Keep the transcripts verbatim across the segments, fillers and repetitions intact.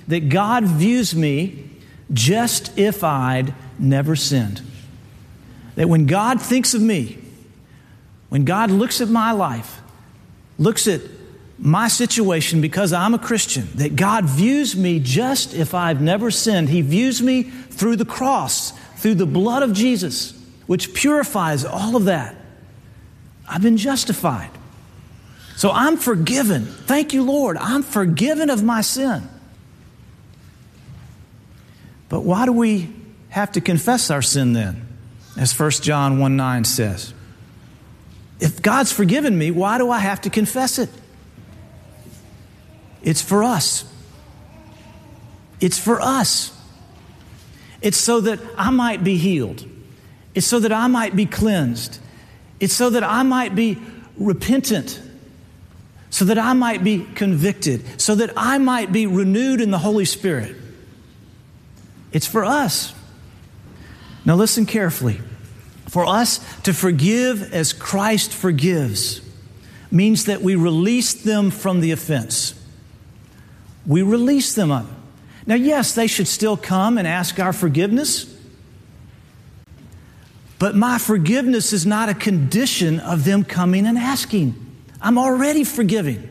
that God views me just if I'd never sinned. That when God thinks of me, when God looks at my life, looks at my situation because I'm a Christian, that God views me just if I've never sinned. He views me through the cross, through the blood of Jesus, which purifies all of that. I've been justified. So I'm forgiven. Thank you, Lord. I'm forgiven of my sin. But why do we have to confess our sin then? As First John one nine says. If God's forgiven me, why do I have to confess it? It's for us. It's for us. It's so that I might be healed. It's so that I might be cleansed. It's so that I might be repentant. So that I might be convicted. So that I might be renewed in the Holy Spirit. It's for us. Now listen carefully. For us to forgive as Christ forgives means that we release them from the offense. We release them of it. Now, yes, they should still come and ask our forgiveness. But my forgiveness is not a condition of them coming and asking. I'm already forgiving.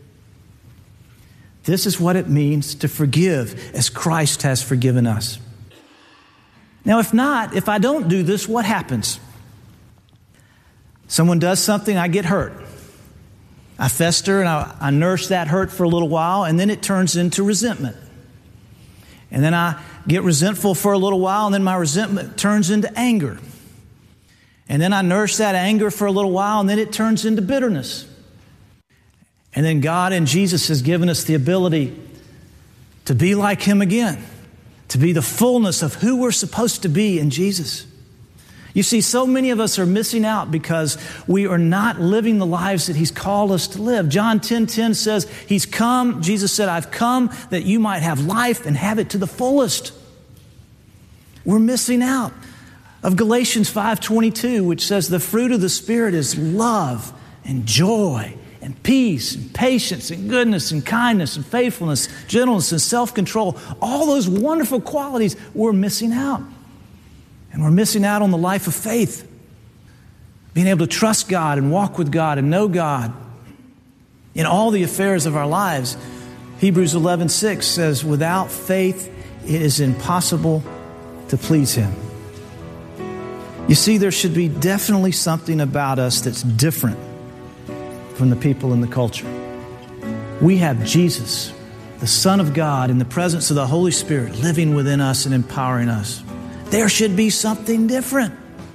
This is what it means to forgive as Christ has forgiven us. Now, if not, if I don't do this, what happens? Someone does something, I get hurt. I fester and I, I nurse that hurt for a little while, and then it turns into resentment. And then I get resentful for a little while, and then my resentment turns into anger. And then I nurse that anger for a little while, and then it turns into bitterness. And then God and Jesus has given us the ability to be like Him again, to be the fullness of who we're supposed to be in Jesus. You see, so many of us are missing out because we are not living the lives that He's called us to live. John ten ten says, He's come, Jesus said, I've come that you might have life and have it to the fullest. We're missing out of Galatians five twenty-two, which says the fruit of the Spirit is love and joy and peace and patience and goodness and kindness and faithfulness, gentleness and self-control. All those wonderful qualities we're missing out. And we're missing out on the life of faith. Being able to trust God and walk with God and know God in all the affairs of our lives. Hebrews eleven six says, without faith, it is impossible to please Him. You see, there should be definitely something about us that's different from the people in the culture. We have Jesus, the Son of God, in the presence of the Holy Spirit, living within us and empowering us. There should be something different.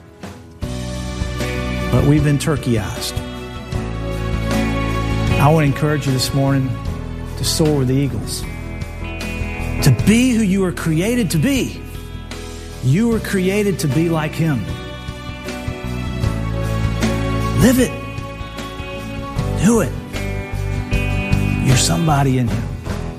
But we've been turkeyized. I want to encourage you this morning to soar with the eagles. To be who you were created to be. You were created to be like Him. Live it. Do it. You're somebody in Him.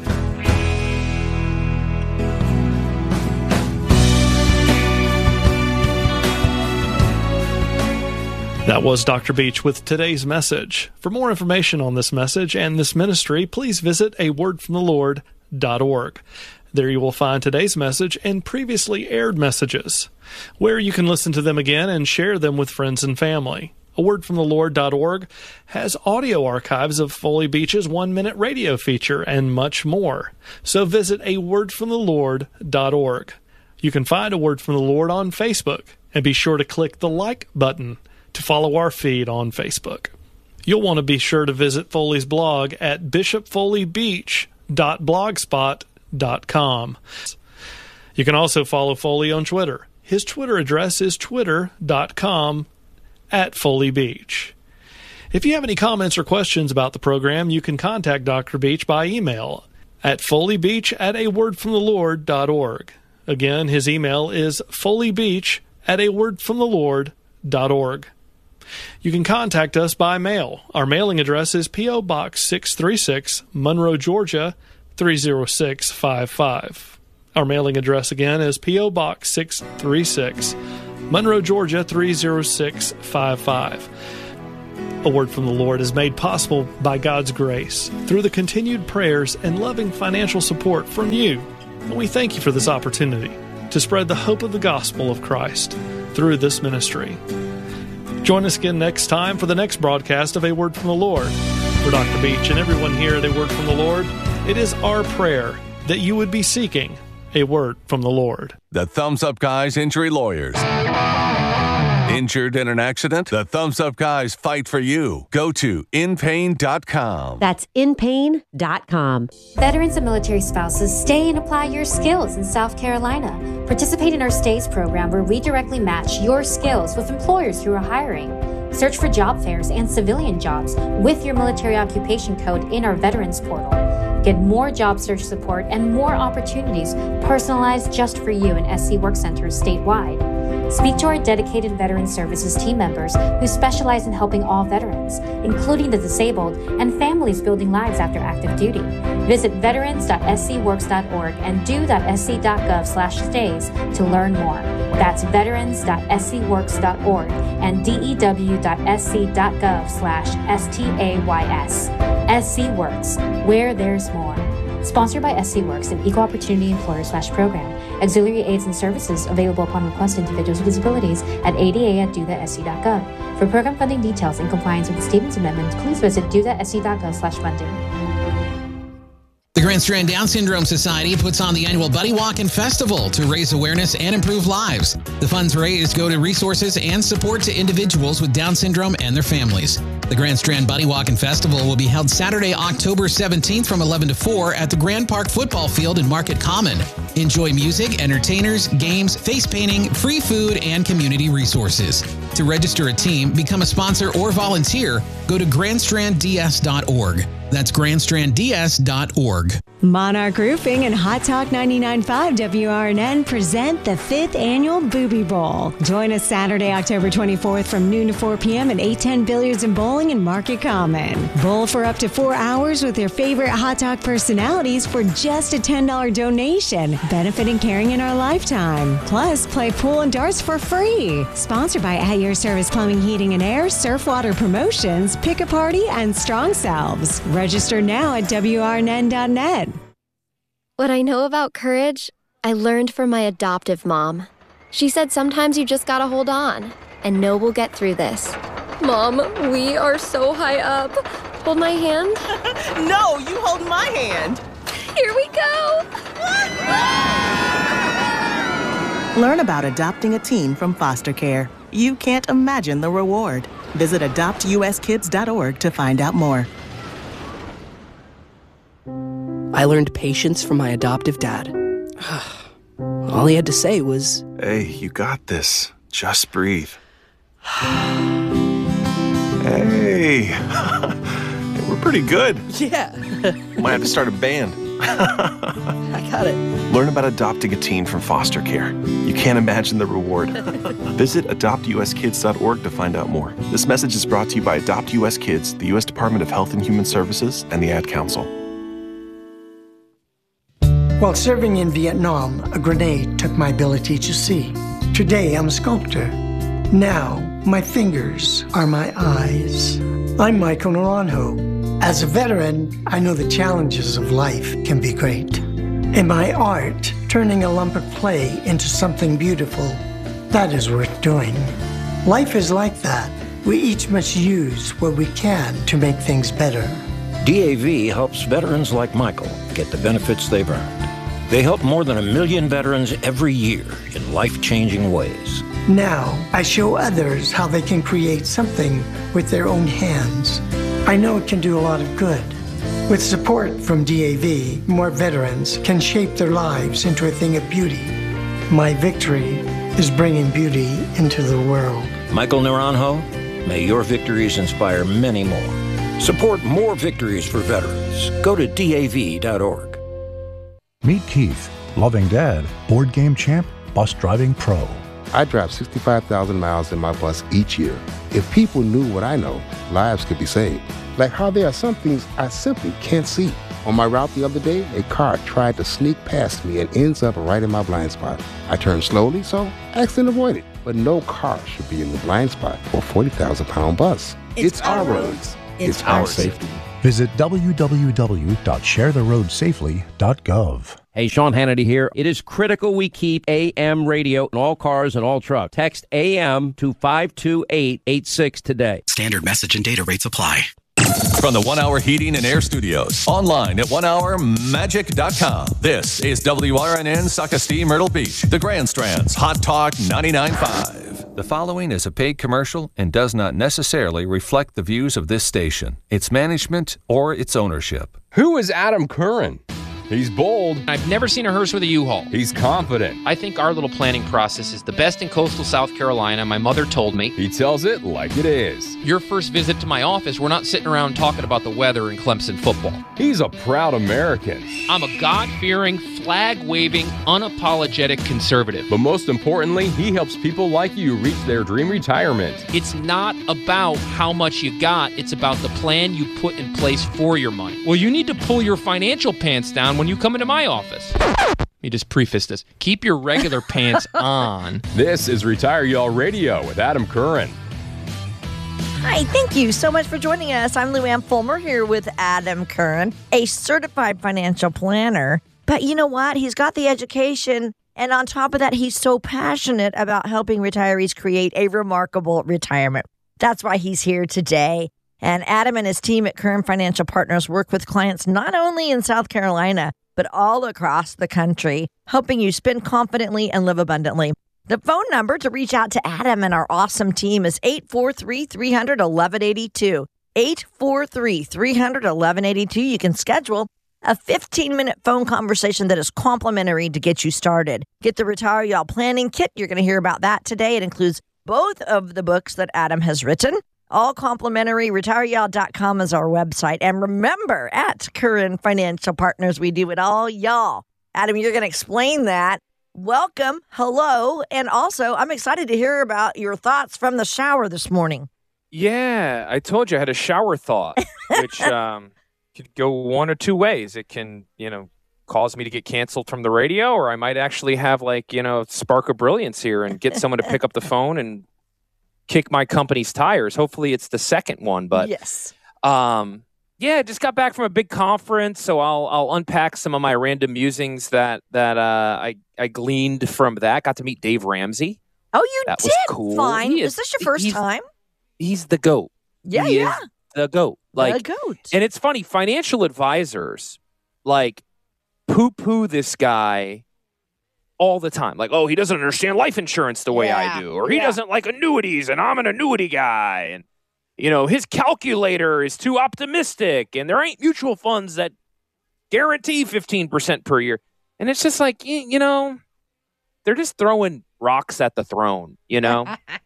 That was Doctor Beach with today's message. For more information on this message and this ministry, please visit a word from the lord dot org. There you will find today's message and previously aired messages, where you can listen to them again and share them with friends and family. a word from the lord dot org has audio archives of Foley Beach's one-minute radio feature and much more. So visit a word from the lord dot org. You can find A Word from the Lord on Facebook, and be sure to click the like button to follow our feed on Facebook. You'll want to be sure to visit Foley's blog at bishop foley beach dot blogspot dot com. You can also follow Foley on Twitter. His Twitter address is twitter dot com at Foley Beach. If you have any comments or questions about the program, you can contact Doctor Beach by email at foleybeach at a word from the lord dot org. Again, his email is foleybeach at a word from the lord dot org. You can contact us by mail. Our mailing address is P O. Box six thirty-six, Monroe, Georgia, three oh six five five. Our mailing address again is P O. Box six thirty-six, Monroe, Georgia, three oh six five five. A Word from the Lord is made possible by God's grace through the continued prayers and loving financial support from you. And we thank you for this opportunity to spread the hope of the gospel of Christ through this ministry. Join us again next time for the next broadcast of A Word from the Lord. For Doctor Beach and everyone here at A Word from the Lord, it is our prayer that you would be seeking a word from the Lord. The Thumbs Up Guys Injury Lawyers. Injured in an accident? The Thumbs Up Guys fight for you. Go to in pain dot com. That's in pain dot com. Veterans and military spouses, stay and apply your skills in South Carolina. Participate in our STAYS program where we directly match your skills with employers who are hiring. Search for job fairs and civilian jobs with your military occupation code in our Veterans Portal. Get more job search support and more opportunities personalized just for you in S C Work Centers statewide. Speak to our dedicated Veteran Services team members who specialize in helping all veterans, including the disabled and families building lives after active duty. Visit veterans dot s c works dot org and do dot s c dot gov slash stays to learn more. That's veterans dot s c works dot org and dew dot s c dot gov slash stays. S C Works, where there's more. Sponsored by S C Works, an equal opportunity employer slash program. Auxiliary aids and services available upon request to individuals with disabilities at A D A at dew dot s c dot gov. For program funding details and compliance with the statements amendments, please visit dew dot s c dot gov slash funding. The Grand Strand Down Syndrome Society puts on the annual Buddy Walk and Festival to raise awareness and improve lives. The funds raised go to resources and support to individuals with Down syndrome and their families. The Grand Strand Buddy Walk and Festival will be held Saturday, October seventeenth from eleven to four at the Grand Park Football Field in Market Common. Enjoy music, entertainers, games, face painting, free food, and community resources. To register a team, become a sponsor, or volunteer, go to grand strand d s dot org. That's grand strand d s dot org. Monarch Roofing and Hot Talk ninety-nine point five W R N N present the fifth annual Booby Bowl. Join us Saturday, October twenty-fourth from noon to four p.m. at eight ten Billiards and Bowling in Market Common. Bowl for up to four hours with your favorite Hot Talk personalities for just a ten dollars donation, benefiting Caring in Our Lifetime. Plus, play pool and darts for free. Sponsored by At Your Service Plumbing, Heating and Air, Surfwater Promotions, Pick a Party, and Strong Selves. Register now at W R N N dot net. What I know about courage, I learned from my adoptive mom. She said sometimes you just gotta hold on and know we'll get through this. Mom, we are so high up. Hold my hand. No, you hold my hand. Here we go. Learn about adopting a teen from foster care. You can't imagine the reward. Visit adopt u s kids dot org to find out more. I learned patience from my adoptive dad. All he had to say was, "Hey, you got this. Just breathe." Hey, we're pretty good. Yeah. Might have to start a band. I got it. Learn about adopting a teen from foster care. You can't imagine the reward. Visit adopt u s kids dot org to find out more. This message is brought to you by Adopt U S Kids, the U S Department of Health and Human Services, and the Ad Council. While serving in Vietnam, a grenade took my ability to see. Today, I'm a sculptor. Now, my fingers are my eyes. I'm Michael Naranjo. As a veteran, I know the challenges of life can be great. In my art, turning a lump of clay into something beautiful, that is worth doing. Life is like that. We each must use what we can to make things better. D A V helps veterans like Michael get the benefits they've earned. They help more than a million veterans every year in life-changing ways. Now, I show others how they can create something with their own hands. I know it can do a lot of good. With support from D A V, more veterans can shape their lives into a thing of beauty. My victory is bringing beauty into the world. Michael Naranjo, may your victories inspire many more. Support more victories for veterans. Go to D A V dot org. Meet Keith, loving dad, board game champ, bus driving pro. I drive sixty-five thousand miles in my bus each year. If people knew what I know, lives could be saved. Like how there are some things I simply can't see. On my route the other day, a car tried to sneak past me and ends up right in my blind spot. I turned slowly, so accident avoided. But no car should be in the blind spot for a forty thousand pound bus. It's, it's our roads. It's, it's our safety. Visit w w w dot share the road safely dot gov. Hey, Sean Hannity here. It is critical we keep A M radio in all cars and all trucks. Text A M to five two eight eight six today. Standard message and data rates apply. From the One Hour Heating and Air Studios, online at one hour magic dot com. This is W R N N Saukestie Myrtle Beach, the Grand Strand's Hot Talk ninety-nine point five. The following is a paid commercial and does not necessarily reflect the views of this station, its management, or its ownership. Who is Adam Curran? He's bold. I've never seen a hearse with a U-Haul. He's confident. I think our little planning process is the best in coastal South Carolina. My mother told me. He tells it like it is. Your first visit to my office, we're not sitting around talking about the weather and Clemson football. He's a proud American. I'm a God-fearing, flag-waving, unapologetic conservative. But most importantly, he helps people like you reach their dream retirement. It's not about how much you got. It's about the plan you put in place for your money. Well, you need to pull your financial pants down when you come into my office. Let me just preface this. Keep your regular pants on. This is Retire Y'all Radio with Adam Curran. Hi, thank you so much for joining us. I'm Lou Ann Fulmer here with Adam Curran, a certified financial planner. But you know what? He's got the education, and on top of that, he's so passionate about helping retirees create a remarkable retirement. That's why he's here today. And Adam and his team at Curran Financial Partners work with clients not only in South Carolina, but all across the country, helping you spend confidently and live abundantly. The phone number to reach out to Adam and our awesome team is eight four three, three hundred, eleven eighty-two. eight four three, three hundred, eleven eighty-two. You can schedule a fifteen-minute phone conversation that is complimentary to get you started. Get the Retire Y'all Planning Kit. You're going to hear about that today. It includes both of the books that Adam has written. All complimentary. retire y'all dot com is our website. And remember, at Curran Financial Partners, we do it all y'all. Adam, you're going to explain that. Welcome. Hello. And also, I'm excited to hear about your thoughts from the shower this morning. Yeah, I told you I had a shower thought, which um, could go one or two ways. It can, you know, cause me to get canceled from the radio, or I might actually have, like, you know, spark of brilliance here and get someone to pick up the phone and kick my company's tires. Hopefully it's the second one, but yes. Um, yeah, just got back from a big conference, so I'll I'll unpack some of my random musings that that uh, I I gleaned from that. Got to meet Dave Ramsey. Oh, you that did? Was cool. Fine. Is, is this your first he's, time? He's the GOAT. Yeah, he yeah. Is the GOAT. Like the GOAT. And it's funny, financial advisors like poo-poo this guy all the time. Like, oh, he doesn't understand life insurance the way yeah, I do. Or he yeah. doesn't like annuities, and I'm an annuity guy. And, you know, his calculator is too optimistic, and there ain't mutual funds that guarantee fifteen percent per year. And it's just like, you, you know, they're just throwing rocks at the throne, you know?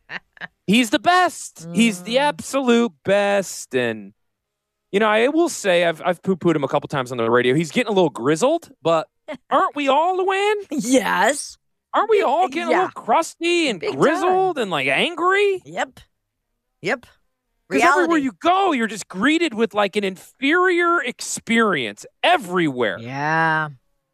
He's the best. Mm. He's the absolute best. And, you know, I will say I've, I've poo-pooed him a couple times on the radio. He's getting a little grizzled, but aren't we all, Luann? Yes. Aren't we all getting yeah. a little crusty and Big grizzled time. and, like, angry? Yep. Yep. Because everywhere you go, you're just greeted with, like, an inferior experience everywhere. Yeah.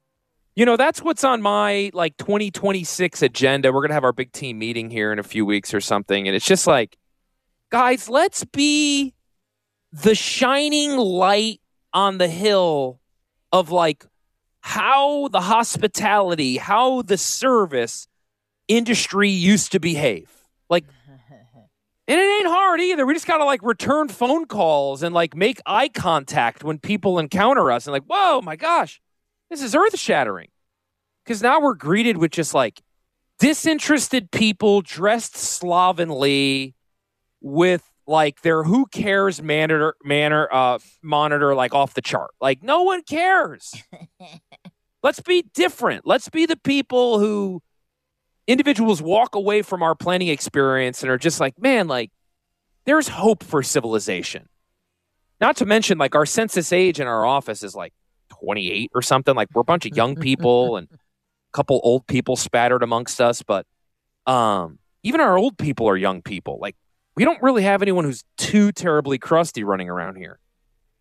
You know, that's what's on my, like, twenty twenty-six agenda. We're going to have our big team meeting here in a few weeks or something. And it's just like, guys, let's be the shining light on the hill of, like, how the hospitality, how the service industry used to behave. Like, and it ain't hard either. We just got to, like, return phone calls and, like, make eye contact when people encounter us and, like, whoa, my gosh, this is earth-shattering. Because now we're greeted with just, like, disinterested people dressed slovenly with, like, their who cares monitor, manner, uh, monitor, like, off the chart. Like, no one cares. Let's be different. Let's be the people who individuals walk away from our planning experience and are just like, man, like, there's hope for civilization. Not to mention, like, our census age in our office is, like, twenty-eight or something. Like, we're a bunch of young people and a couple old people spattered amongst us. But um, even our old people are young people. Like, we don't really have anyone who's too terribly crusty running around here.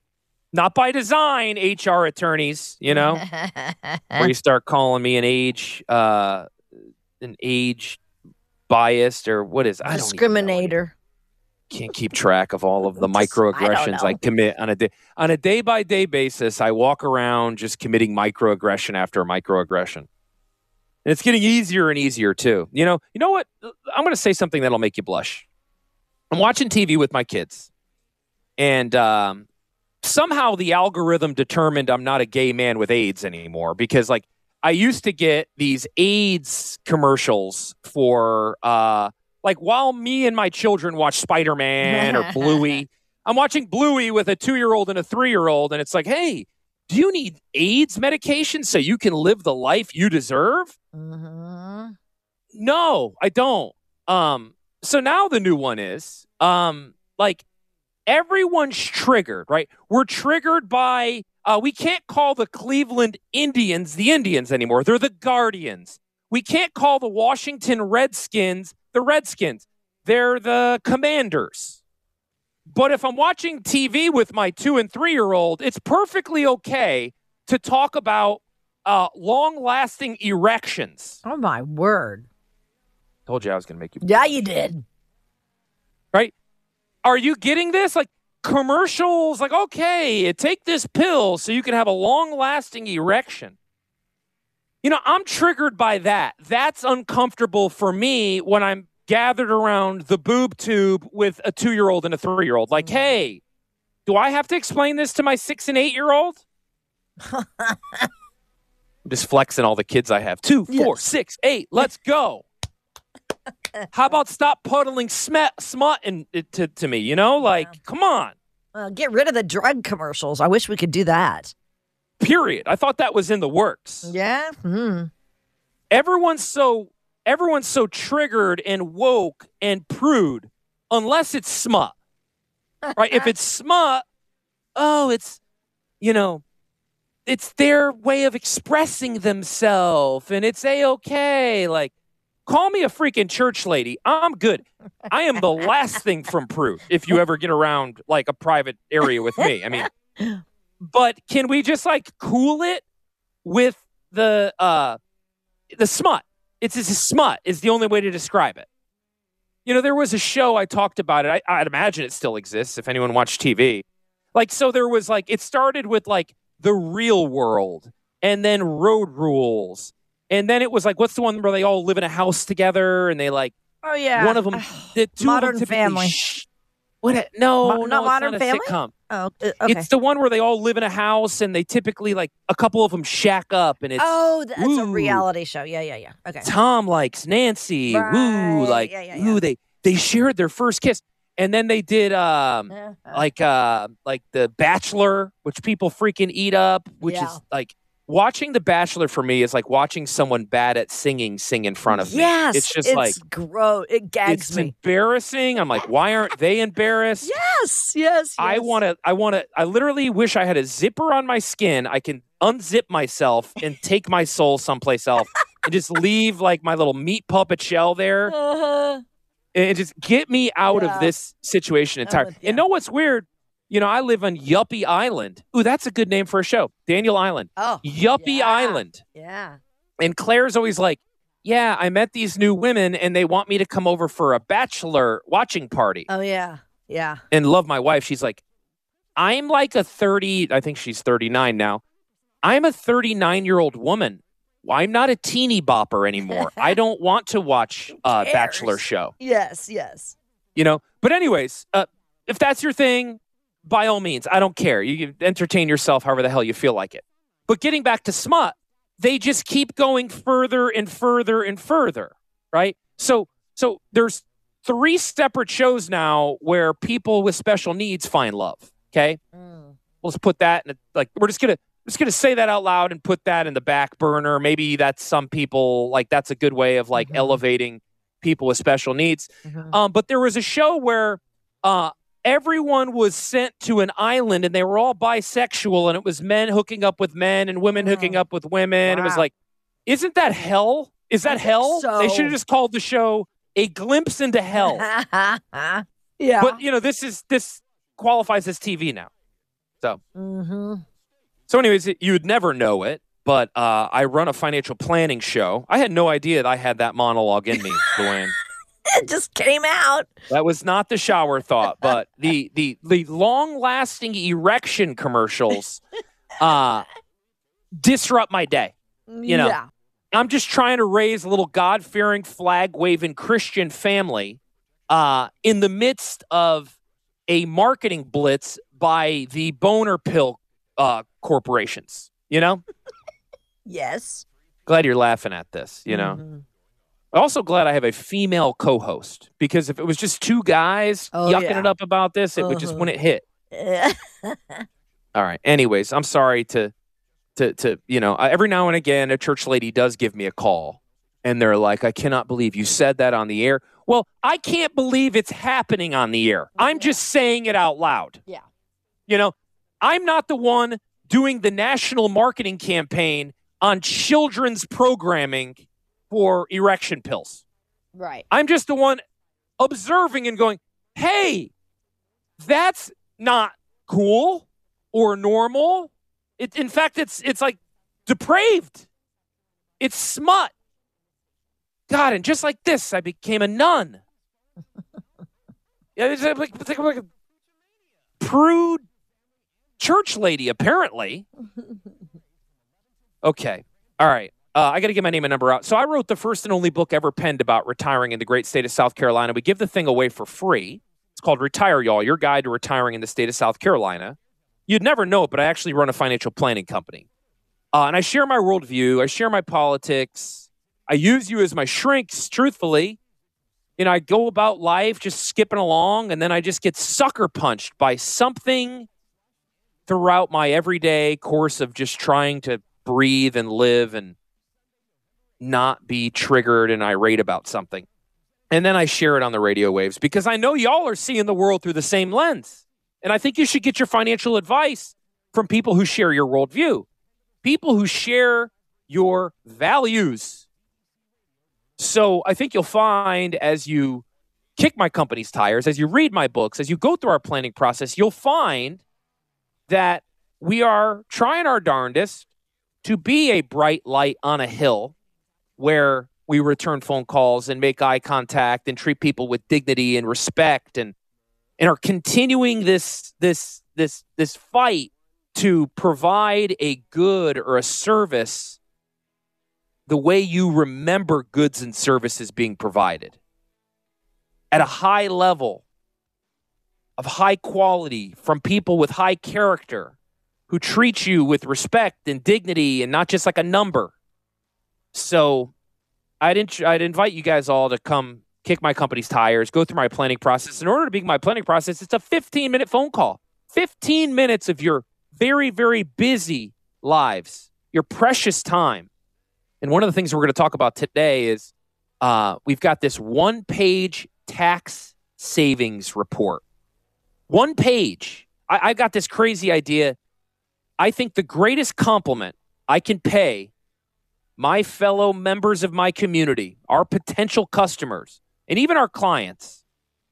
Not by design, H R attorneys, you know, where you start calling me an age, uh, an age biased or what is I don't discriminator. Can't keep track of all of the microaggressions I, I commit on a day on a day by day basis. I walk around just committing microaggression after microaggression, and it's getting easier and easier too. You know, you know what? I'm going to say something that'll make you blush. I'm watching T V with my kids, and um, somehow the algorithm determined I'm not a gay man with AIDS anymore because, like, I used to get these AIDS commercials for. Uh, Like, while me and my children watch Spider-Man or Bluey, I'm watching Bluey with a two-year-old and a three-year-old, and it's like, hey, do you need AIDS medication so you can live the life you deserve? Mm-hmm. No, I don't. Um, so now the new one is, um, like, everyone's triggered, right? We're triggered by, uh, we can't call the Cleveland Indians the Indians anymore. They're the Guardians. We can't call the Washington Redskins the Redskins. They're the Commanders. But if I'm watching T V with my two and three-year-old, it's perfectly okay to talk about uh, long-lasting erections. Oh, my word. Told you I was going to make you. Yeah, you did. Right? Are you getting this? Like, commercials, like, okay, take this pill so you can have a long-lasting erection. You know, I'm triggered by that. That's uncomfortable for me when I'm gathered around the boob tube with a two-year-old and a three-year-old. Like, hey, do I have to explain this to my six- and eight-year-old? I'm just flexing all the kids I have. Two, four, yes. six, eight, let's go. How about stop puddling smut, smut in, to, to me, you know? Like, yeah. Come on. Uh, get rid of the drug commercials. I wish we could do that. Period. I thought that was in the works. Yeah. Mm-hmm. Everyone's so everyone's so triggered and woke and prude, unless it's smut. Right? If it's smut, oh, it's you know, it's their way of expressing themselves, and it's a-okay. Like, call me a freaking church lady. I'm good. I am the last thing from prude. If you ever get around like a private area with me, I mean. But can we just like cool it with the uh, the smut? It's, it's a smut is the only way to describe it. You know, there was a show I talked about it. I, I'd imagine it still exists if anyone watched T V. Like, so there was like, it started with like The Real World and then Road Rules. And then it was like, what's the one where they all live in a house together and they like, oh yeah, one of them, the two Modern of them Family. Sh- what? A, no, Mo- no, not it's Modern not a Family. sitcom. Oh, uh, okay. It's the one where they all live in a house and they typically like a couple of them shack up and it's oh, that's woo, a reality show. Yeah, yeah, yeah. Okay. Tom likes Nancy. Right. Woo, like yeah, yeah, yeah. woo. They they shared their first kiss, and then they did um uh, like uh like The Bachelor, which people freaking eat up. Which yeah. is like watching The Bachelor for me is like watching someone bad at singing sing in front of me. Yes, it's just it's like gross. It gags it's me. embarrassing. I'm like, why aren't they embarrassed? Yes, yes, yes. I want to, I want to, I literally wish I had a zipper on my skin. I can unzip myself and take my soul someplace else and just leave like my little meat puppet shell there Uh-huh. and just get me out Yeah. of this situation entirely. Uh, yeah. And know what's weird? You know, I live on Yuppie Island. Ooh, that's a good name for a show. Daniel Island. Oh, Yuppie yeah. Island. Yeah. And Claire's always like, yeah, I met these new women and they want me to come over for a bachelor watching party. Oh yeah, yeah. And love my wife. She's like, I'm like a thirty, I think she's thirty-nine now. I'm a thirty-nine-year-old woman. I'm not a teeny bopper anymore. I don't want to watch a cares? bachelor show. Yes, yes. You know? But anyways, uh, if that's your thing, by all means, I don't care. You can entertain yourself however the hell you feel like it. But getting back to smut, they just keep going further and further and further, right? So, so there's three separate shows now where people with special needs find love. Okay, Mm. let's put that in a, like we're just gonna just gonna say that out loud and put that in the back burner. Maybe that's some people like that's a good way of like Mhm. elevating people with special needs. Mhm. Um, but there was a show where uh, everyone was sent to an island and they were all bisexual and it was men hooking up with men and women hooking up with women. It was Wow. like, isn't that hell? Is that think hell? so. They should have just called the show A Glimpse into Hell. yeah. But you know, this is this qualifies as T V now. So, Mm-hmm. so anyways, you would never know it, but uh, I run a financial planning show. I had no idea that I had that monologue in me, Luann. It just came out. That was not the shower thought, but the the the long-lasting erection commercials uh, disrupt my day. You know, Yeah. I'm just trying to raise a little God-fearing, flag-waving Christian family uh, in the midst of a marketing blitz by the boner pill uh, corporations. You know? Yes. Glad you're laughing at this, you know? Mm-hmm. I'm also glad I have a female co-host, because if it was just two guys Oh, yucking yeah. it up about this, it would just Uh-huh. wouldn't hit. All right. Anyways, I'm sorry to, to, to you know, uh, every now and again, a church lady does give me a call, and they're like, I cannot believe you said that on the air. Well, I can't believe it's happening on the air. I'm just saying it out loud. Yeah. You know, I'm not the one doing the national marketing campaign on children's programming for erection pills. Right. I'm just the one observing and going, hey, that's not cool or normal. It, in fact, it's it's like depraved. It's smut. God, and just like this, I became a nun. Yeah, it's like, it's like, like a prude church lady, apparently. Okay. All right. Uh, I got to get my name and number out. So I wrote the first and only book ever penned about retiring in the great state of South Carolina. We give the thing away for free. It's called Retire Y'all, Your Guide to Retiring in the State of South Carolina. You'd never know it, but I actually run a financial planning company. Uh, and I share my worldview. I share my politics. I use you as my shrinks, truthfully. You know, I go about life just skipping along, and then I just get sucker punched by something throughout my everyday course of just trying to breathe and live and not be triggered and irate about something. And then I share it on the radio waves because I know y'all are seeing the world through the same lens. And I think you should get your financial advice from people who share your worldview, people who share your values. So I think you'll find as you kick my company's tires, as you read my books, as you go through our planning process, you'll find that we are trying our darndest to be a bright light on a hill where we return phone calls and make eye contact and treat people with dignity and respect, and and are continuing this this this this fight to provide a good or a service the way you remember goods and services being provided at a high level of high quality from people with high character who treat you with respect and dignity and not just like a number. So I'd, int- I'd invite you guys all to come kick my company's tires, go through my planning process. In order to begin my planning process, it's a fifteen-minute phone call. fifteen minutes of your very, very busy lives, your precious time. And one of the things we're going to talk about today is uh, we've got this one-page tax savings report. One page. I, I got this crazy idea. I think the greatest compliment I can pay my fellow members of my community, our potential customers, and even our clients,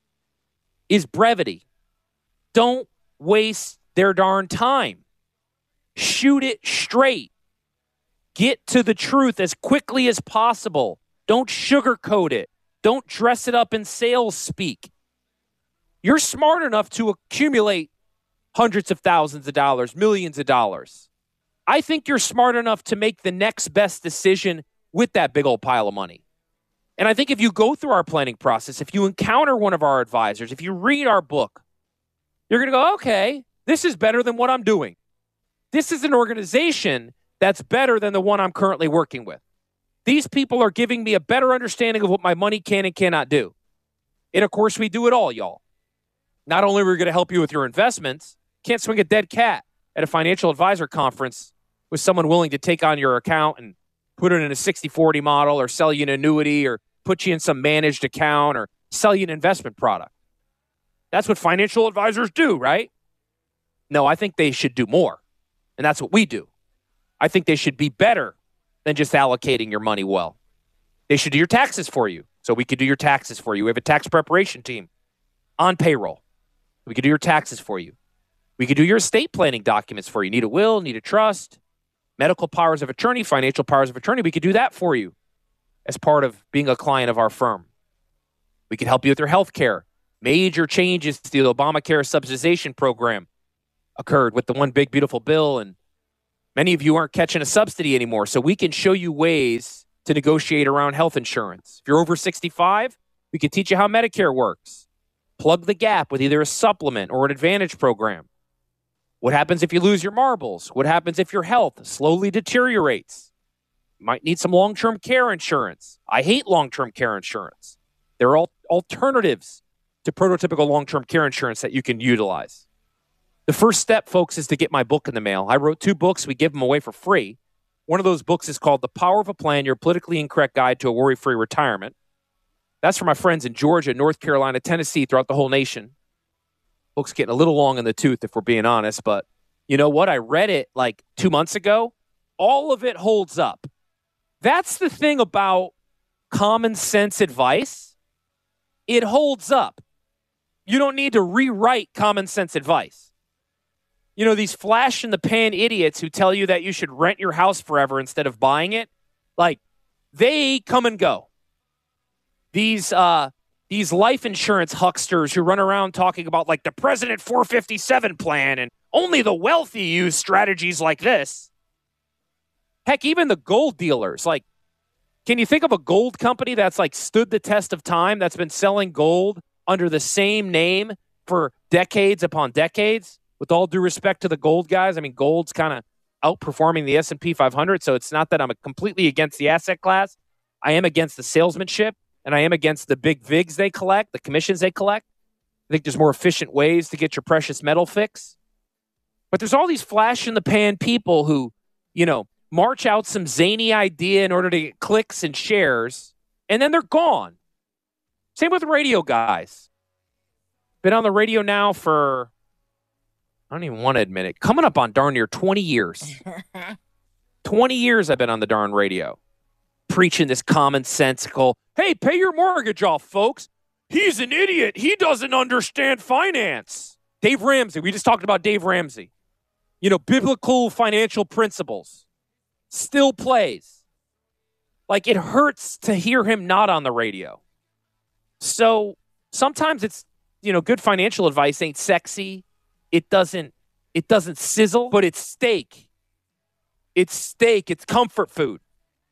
is brevity. Don't waste their darn time. Shoot it straight. Get to the truth as quickly as possible. Don't sugarcoat it. Don't dress it up in sales speak. You're smart enough to accumulate hundreds of thousands of dollars, millions of dollars. I think you're smart enough to make the next best decision with that big old pile of money. And I think if you go through our planning process, if you encounter one of our advisors, if you read our book, you're going to go, okay, this is better than what I'm doing. This is an organization that's better than the one I'm currently working with. These people are giving me a better understanding of what my money can and cannot do. And of course, we do it all, y'all. Not only are we going to help you with your investments, can't swing a dead cat at a financial advisor conference with someone willing to take on your account and put it in a sixty forty model or sell you an annuity or put you in some managed account or sell you an investment product. That's what financial advisors do, right? No, I think they should do more. And that's what we do. I think they should be better than just allocating your money well. They should do your taxes for you. So we could do your taxes for you. We have a tax preparation team on payroll. We could do your taxes for you. We could do your estate planning documents for you. Need a will, need a trust, medical powers of attorney, financial powers of attorney. We could do that for you as part of being a client of our firm. We could help you with your health care. Major changes to the Obamacare subsidization program occurred with the one big, beautiful bill, and many of you aren't catching a subsidy anymore. So we can show you ways to negotiate around health insurance. If you're over sixty-five, we can teach you how Medicare works. Plug the gap with either a supplement or an advantage program. What happens if you lose your marbles? What happens if your health slowly deteriorates? You might need some long-term care insurance. I hate long-term care insurance. There are alternatives to prototypical long-term care insurance that you can utilize. The first step, folks, is to get my book in the mail. I wrote two books. We give them away for free. One of those books is called The Power of a Plan, Your Politically Incorrect Guide to a Worry-Free Retirement. That's for my friends in Georgia, North Carolina, Tennessee, throughout the whole nation. Book's getting a little long in the tooth, if we're being honest, but you know what? I read it like two months ago. All of it holds up. That's the thing about common sense advice. It holds up. You don't need to rewrite common sense advice. You know, these flash in the pan idiots who tell you that you should rent your house forever instead of buying it, like, they come and go. These uh, these life insurance hucksters who run around talking about, like, the President four fifty-seven plan and only the wealthy use strategies like this. Heck, even the gold dealers, like, can you think of a gold company that's, like, stood the test of time, that's been selling gold under the same name for decades upon decades? With all due respect to the gold guys, I mean, gold's kind of outperforming the S and P five hundred, so it's not that I'm completely against the asset class. I am against the salesmanship, and I am against the big vigs they collect, the commissions they collect. I think there's more efficient ways to get your precious metal fix. But there's all these flash-in-the-pan people who, you know, march out some zany idea in order to get clicks and shares, and then they're gone. Same with radio guys. Been on the radio now for, I don't even want to admit it, coming up on darn near twenty years. twenty years I've been on the darn radio, preaching this commonsensical, hey, pay your mortgage off, folks. He's an idiot. He doesn't understand finance. Dave Ramsey. We just talked about Dave Ramsey. You know, biblical financial principles. Still plays. Like, it hurts to hear him not on the radio. So sometimes it's, you know, good financial advice ain't sexy. It doesn't, it doesn't sizzle, but it's steak. It's steak. It's comfort food.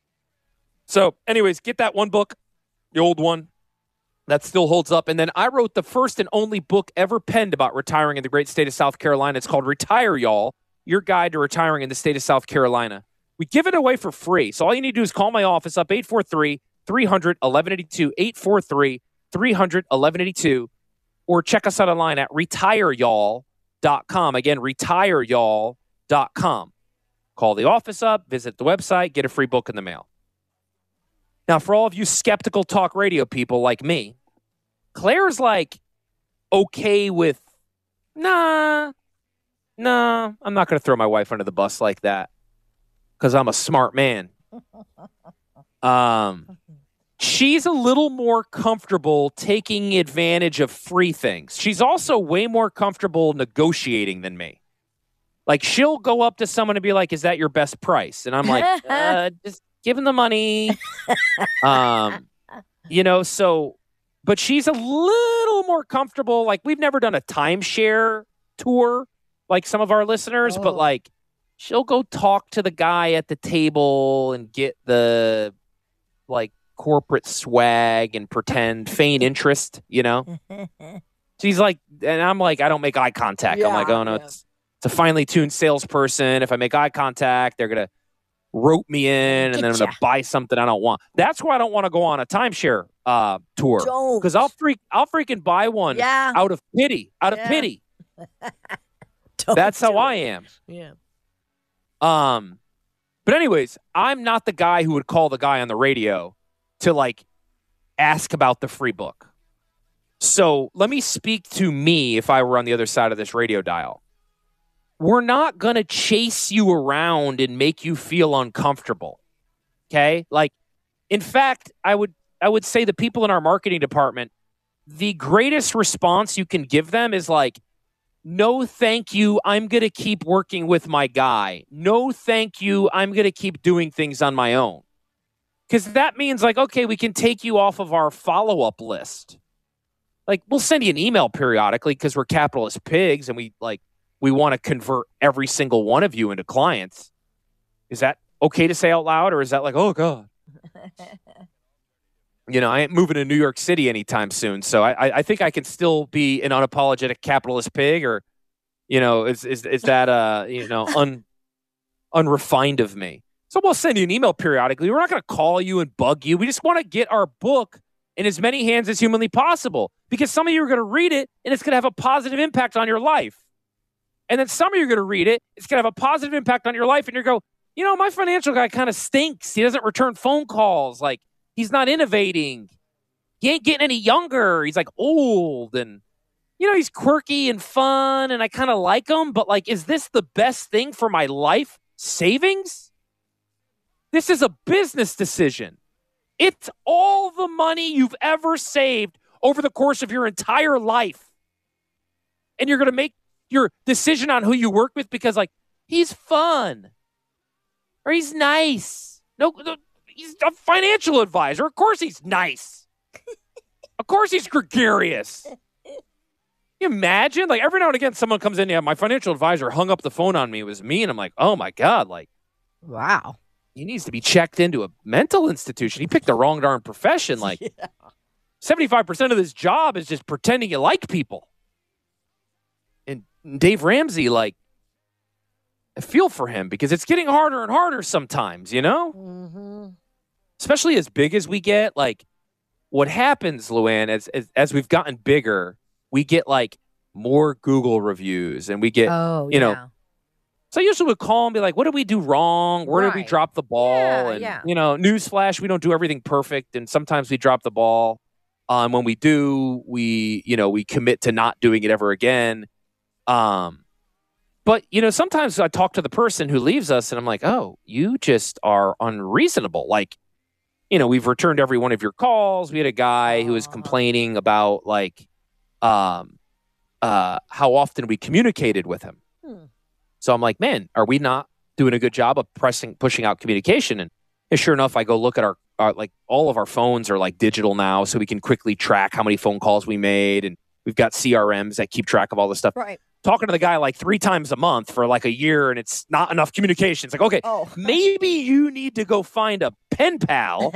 So anyways, get that one book, the old one, that still holds up. And then I wrote the first and only book ever penned about retiring in the great state of South Carolina. It's called Retire, Y'all, Your Guide to Retiring in the State of South Carolina. We give it away for free. So all you need to do is call my office up, eight four three, three hundred, eleven eighty-two, eight four three, three hundred, eleven eighty-two, or check us out online at retire y'all dot com. Again, retire y'all dot com. Call the office up, visit the website, get a free book in the mail. Now, for all of you skeptical talk radio people like me, Claire's like okay with, nah, nah, I'm not going to throw my wife under the bus like that because I'm a smart man. Um, she's a little more comfortable taking advantage of free things. She's also way more comfortable negotiating than me. Like, she'll go up to someone and be like, is that your best price? And I'm like, uh, just give him the money. um, you know, so, but she's a little more comfortable. Like, we've never done a timeshare tour like some of our listeners, oh. but like, she'll go talk to the guy at the table and get the, like, corporate swag and pretend, feign interest, you know? She's like, and I'm like, I don't make eye contact. Yeah, I'm like, oh, no, yeah. it's, it's a finely tuned salesperson. If I make eye contact, they're going to rope me in, and then I'm going to buy something I don't want. That's why I don't want to go on a timeshare uh, tour. Because I'll freak, I'll freaking buy one yeah. out of pity. Out of yeah. pity. That's how I am. Yeah. Um, but anyways, I'm not the guy who would call the guy on the radio to, like, ask about the free book. So let me speak to me if I were on the other side of this radio dial. We're not going to chase you around and make you feel uncomfortable. Okay? Like, in fact, I would I would say the people in our marketing department, the greatest response you can give them is like, no, thank you. I'm going to keep working with my guy. No, thank you. I'm going to keep doing things on my own. Because that means like, okay, we can take you off of our follow-up list. Like, we'll send you an email periodically because we're capitalist pigs and we like we want to convert every single one of you into clients. Is that okay to say out loud, or is that like, oh God? You know, I ain't moving to New York City anytime soon, so I, I think I can still be an unapologetic capitalist pig, or, you know, is is is that uh you know un unrefined of me? So we'll send you an email periodically. We're not going to call you and bug you. We just want to get our book in as many hands as humanly possible, because some of you are going to read it and it's going to have a positive impact on your life, and then some of you are going to read it, it's going to have a positive impact on your life, and you go, you know, my financial guy kind of stinks. He doesn't return phone calls. Like, he's not innovating. He ain't getting any younger. He's like old, and, you know, he's quirky and fun, and I kind of like him, but like, is this the best thing for my life savings? This is a business decision. It's all the money you've ever saved over the course of your entire life. And you're going to make your decision on who you work with because, like, he's fun or he's nice. No, no he's a financial advisor. Of course he's nice. Of course he's gregarious. Can you imagine? Like, every now and again, someone comes in, yeah, my financial advisor hung up the phone on me. It was me. And I'm like, oh, my God. Like, wow. He needs to be checked into a mental institution. He picked the wrong darn profession. Like, yeah. seventy-five percent of this job is just pretending you like people. And Dave Ramsey, like, I feel for him because it's getting harder and harder sometimes, you know? Mm-hmm. Especially as big as we get. Like, what happens, Luann, as, as as we've gotten bigger, we get, like, more Google reviews. And we get, oh, you know, yeah. So I usually would call and be like, what did we do wrong? Where right. did we drop the ball? Yeah, and, yeah. you know, newsflash, we don't do everything perfect. And sometimes we drop the ball. Um, when we do, we, you know, we commit to not doing it ever again. Um, but, you know, sometimes I talk to the person who leaves us and I'm like, oh, you just are unreasonable. Like, you know, we've returned every one of your calls. We had a guy who was complaining about, like, um, uh, how often we communicated with him. Hmm. So I'm like, man, are we not doing a good job of pressing, pushing out communication? And, and sure enough, I go look at our, our, like, all of our phones are like digital now, so we can quickly track how many phone calls we made. And we've got C R Ms that keep track of all this stuff. Right. Talking to the guy like three times a month for like a year, and it's not enough communication. It's like, okay, oh. maybe you need to go find a pen pal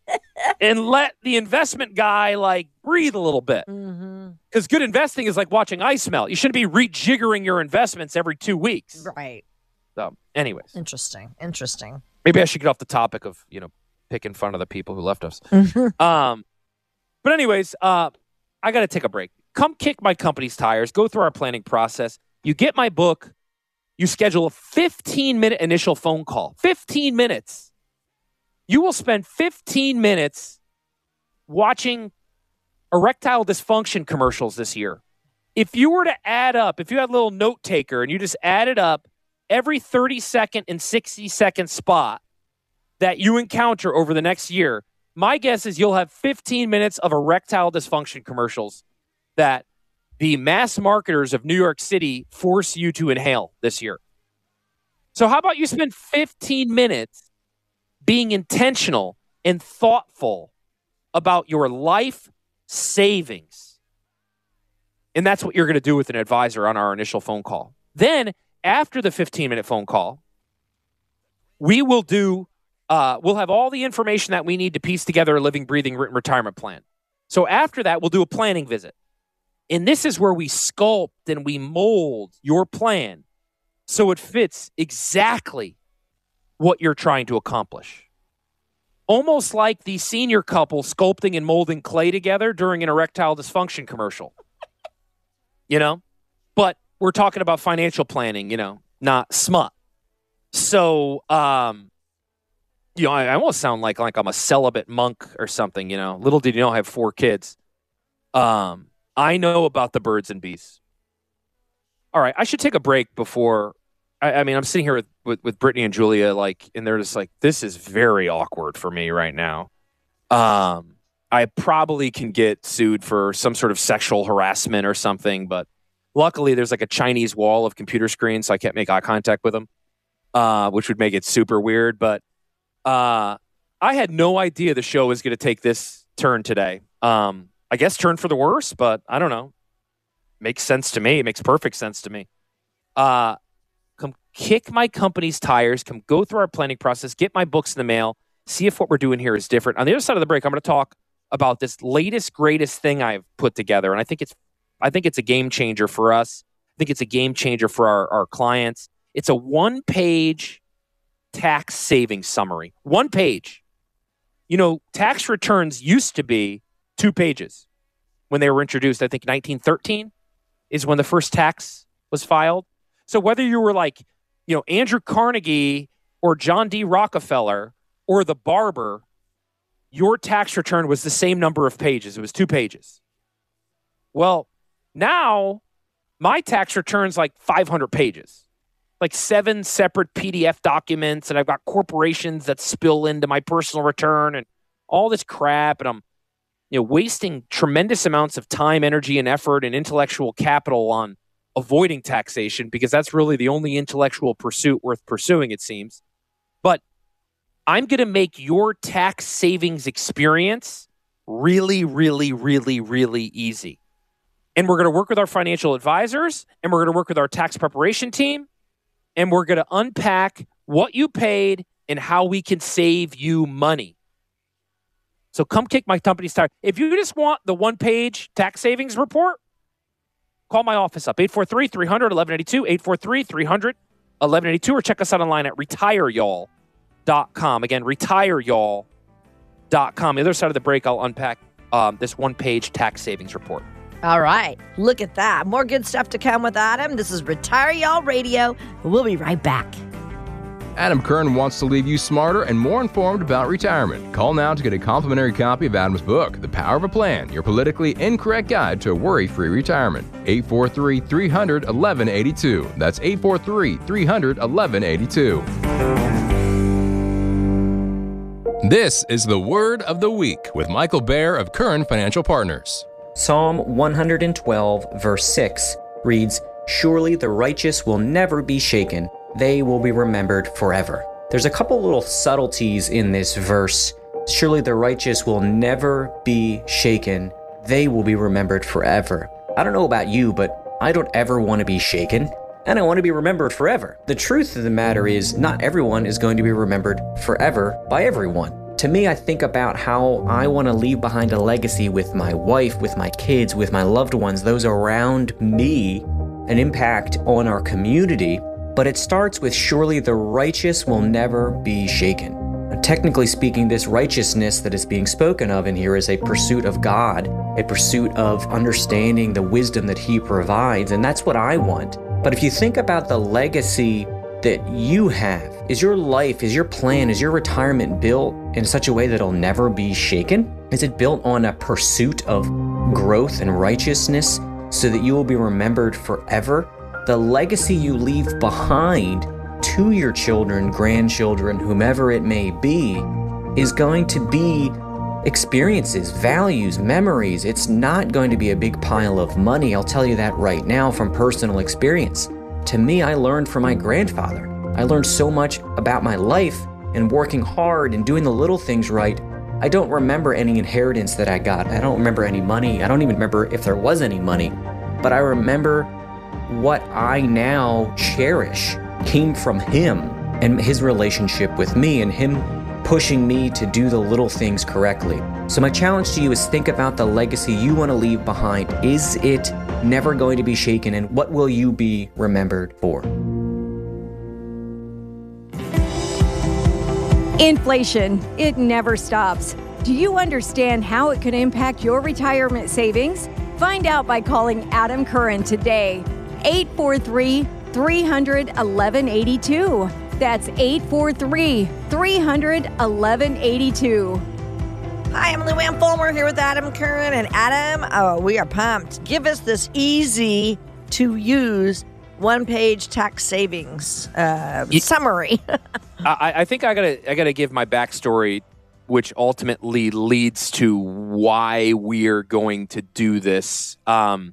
and let the investment guy like breathe a little bit. Mm-hmm. Because good investing is like watching ice melt. You shouldn't be rejiggering your investments every two weeks. Right. So, anyways. Interesting. Interesting. Maybe I should get off the topic of, you know, picking fun of the people who left us. Mm-hmm. um, but anyways, uh, I got to take a break. Come kick my company's tires. Go through our planning process. You get my book. You schedule a fifteen-minute initial phone call. fifteen minutes. You will spend fifteen minutes watching erectile dysfunction commercials this year. If you were to add up, if you had a little note taker and you just added up every thirty second and sixty second spot that you encounter over the next year, my guess is you'll have fifteen minutes of erectile dysfunction commercials that the mass marketers of New York City force you to inhale this year. So how about you spend fifteen minutes being intentional and thoughtful about your life savings? And that's what you're going to do with an advisor on our initial phone call. Then, after the fifteen-minute phone call, we will do, uh, we'll have all the information that we need to piece together a living, breathing, written retirement plan. So after that, we'll do a planning visit. And this is where we sculpt and we mold your plan so it fits exactly what you're trying to accomplish. Almost like the senior couple sculpting and molding clay together during an erectile dysfunction commercial. You know? But we're talking about financial planning, you know, not smut. So, um, you know, I, I almost sound like, like I'm a celibate monk or something, you know. Little did you know I have four kids. Um, I know about the birds and bees. All right, I should take a break before. I, I mean, I'm sitting here with, with, with Brittany and Julia, like, and they're just like, this is very awkward for me right now. Um, I probably can get sued for some sort of sexual harassment or something, but Luckily, there's like a Chinese wall of computer screens, so I can't make eye contact with them, uh, which would make it super weird. But uh, I had no idea the show was going to take this turn today. Um, I guess turn for the worse, but I don't know. Makes sense to me. It makes perfect sense to me. Uh, come kick my company's tires. Come go through our planning process. Get my books in the mail. See if what we're doing here is different. On the other side of the break, I'm going to talk about this latest, greatest thing I've put together, and I think it's I think it's a game changer for us. I think it's a game changer for our, our clients. It's a one-page tax savings summary. One page. You know, tax returns used to be two pages when they were introduced. I think nineteen thirteen is when the first tax was filed. So whether you were like, you know, Andrew Carnegie or John D. Rockefeller or the barber, your tax return was the same number of pages. It was two pages. Well, now my tax return's like five hundred pages, like seven separate P D F documents, and I've got corporations that spill into my personal return and all this crap, and I'm, you know, wasting tremendous amounts of time, energy, and effort and intellectual capital on avoiding taxation because that's really the only intellectual pursuit worth pursuing, it seems. But I'm going to make your tax savings experience really, really, really, really easy. And we're going to work with our financial advisors, and we're going to work with our tax preparation team, and we're going to unpack what you paid and how we can save you money. So come kick my company's tire. If you just want the one-page tax savings report, call my office up, eight four three, three hundred, eleven eighty-two, eight four three, three hundred, eleven eighty-two, or check us out online at retire y'all dot com. Again, retire y'all dot com. The other side of the break, I'll unpack um, this one-page tax savings report. All right. Look at that. More good stuff to come with Adam. This is Retire Y'all Radio. We'll be right back. Adam Kern wants to leave you smarter and more informed about retirement. Call now to get a complimentary copy of Adam's book, The Power of a Plan, your politically incorrect guide to a worry-free retirement. eight four three, three hundred, eleven eighty-two. That's eight four three, three hundred, eleven eighty-two. This is the Word of the Week with Michael Baer of Kern Financial Partners. Psalm one hundred twelve, verse six reads, "Surely the righteous will never be shaken. They will be remembered forever." There's a couple little subtleties in this verse. Surely the righteous will never be shaken. They will be remembered forever. I don't know about you, but I don't ever want to be shaken, and I want to be remembered forever. The truth of the matter is, not everyone is going to be remembered forever by everyone. To me, I think about how I want to leave behind a legacy with my wife, with my kids, with my loved ones, those around me, an impact on our community. But it starts with, surely the righteous will never be shaken. Now, technically speaking, this righteousness that is being spoken of in here is a pursuit of God, a pursuit of understanding the wisdom that He provides, and that's what I want. But if you think about the legacy that you have, is your life, is your plan, is your retirement built in such a way that it'll never be shaken? Is it built on a pursuit of growth and righteousness so that you will be remembered forever? The legacy you leave behind to your children, grandchildren, whomever it may be, is going to be experiences, values, memories. It's not going to be a big pile of money. I'll tell you that right now from personal experience. To me, I learned from my grandfather. I learned so much about my life and working hard and doing the little things right. I don't remember any inheritance that I got. I don't remember any money. I don't even remember if there was any money. But I remember what I now cherish came from him and his relationship with me and him pushing me to do the little things correctly. So my challenge to you is think about the legacy you want to leave behind. Is it never going to be shaken, and what will you be remembered for? Inflation, it never stops. Do you understand how it could impact your retirement savings? Find out by calling Adam Curran today. eight four three, three hundred, eleven eighty-two. That's eight four three, three hundred, eleven eighty-two. Hi, I'm Lou Ann Fulmer here with Adam Curran. And Adam, oh, we are pumped. Give us this easy to use one-page tax savings uh, Ye- summary. I, I think I gotta I gotta give my backstory, which ultimately leads to why we're going to do this. Um,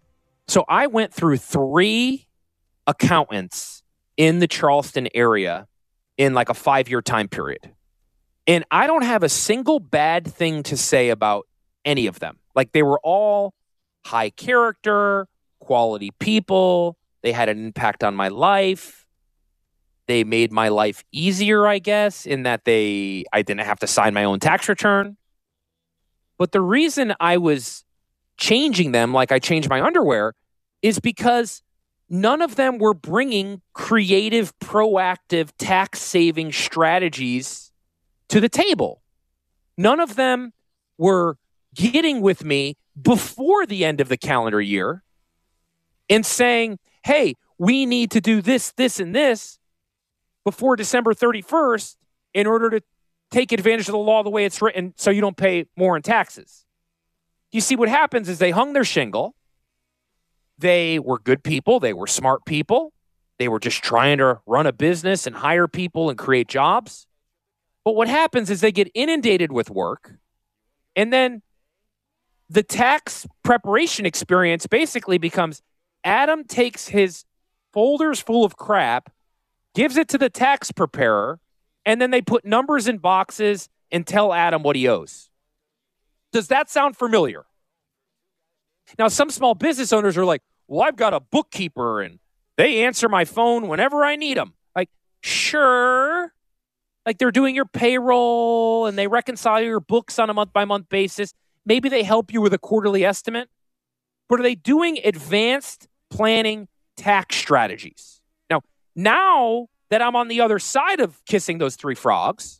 So I went through three accountants in the Charleston area in like a five-year time period. And I don't have a single bad thing to say about any of them. Like, they were all high character, quality people. They had an impact on my life. They made my life easier, I guess, in that they I didn't have to sign my own tax return. But the reason I was changing them like I changed my underwear is because none of them were bringing creative, proactive tax-saving strategies to the table. None of them were getting with me before the end of the calendar year and saying, hey, we need to do this, this, and this before December thirty-first in order to take advantage of the law the way it's written so you don't pay more in taxes. You see, what happens is they hung their shingle. They were good people. They were smart people. They were just trying to run a business and hire people and create jobs. But what happens is they get inundated with work, and then the tax preparation experience basically becomes Adam takes his folders full of crap, gives it to the tax preparer, and then they put numbers in boxes and tell Adam what he owes. Does that sound familiar? Now, some small business owners are like, well, I've got a bookkeeper and they answer my phone whenever I need them. Like, sure. Like, they're doing your payroll and they reconcile your books on a month-by-month basis. Maybe they help you with a quarterly estimate. But are they doing advanced planning tax strategies? Now, now that I'm on the other side of kissing those three frogs,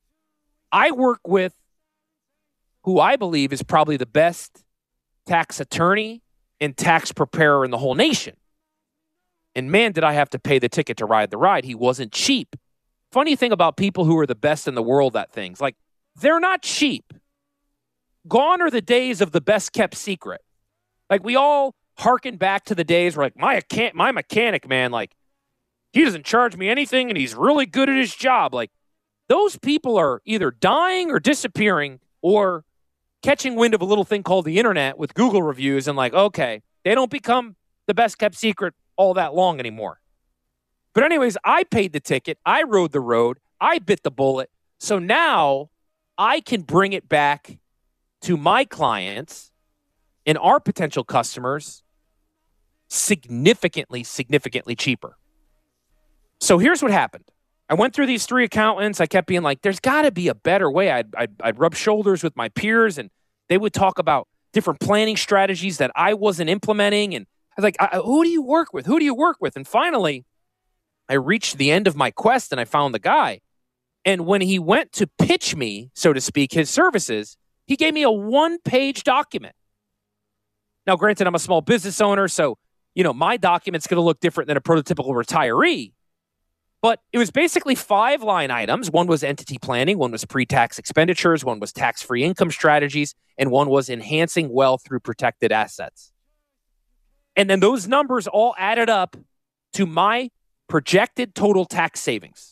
I work with who I believe is probably the best tax attorney and tax preparer in the whole nation. And man, did I have to pay the ticket to ride the ride. He wasn't cheap. Funny thing about people who are the best in the world at things, like, they're not cheap. Gone are the days of the best kept secret. Like, we all hearken back to the days where, like, my, my mechanic, man, like, he doesn't charge me anything and he's really good at his job. Like, those people are either dying or disappearing or catching wind of a little thing called the internet with Google reviews and like, okay, they don't become the best kept secret all that long anymore. But anyways, I paid the ticket. I rode the road. I bit the bullet. So now I can bring it back to my clients and our potential customers significantly, significantly cheaper. So here's what happened. I went through these three accountants. I kept being like, there's got to be a better way. I'd, I'd, I'd rub shoulders with my peers, and they would talk about different planning strategies that I wasn't implementing. And I was like, I, who do you work with? Who do you work with? And finally, I reached the end of my quest, and I found the guy. And when he went to pitch me, so to speak, his services, he gave me a one-page document. Now, granted, I'm a small business owner, so, you know, my document's going to look different than a prototypical retiree. But it was basically five line items. One was entity planning, one was pre-tax expenditures, one was tax-free income strategies, and one was enhancing wealth through protected assets. And then those numbers all added up to my projected total tax savings.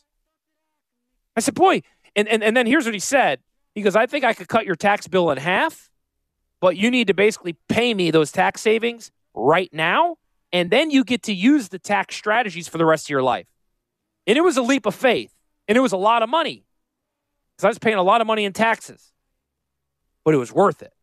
I said, boy, and, and, and then here's what he said. He goes, I think I could cut your tax bill in half, but you need to basically pay me those tax savings right now, and then you get to use the tax strategies for the rest of your life. And it was a leap of faith, and it was a lot of money because I was paying a lot of money in taxes, but it was worth it.